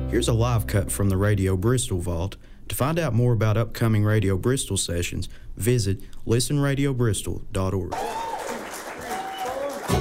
Here's a live cut from the Radio Bristol Vault. To find out more about upcoming Radio Bristol sessions, visit listenradiobristol.org.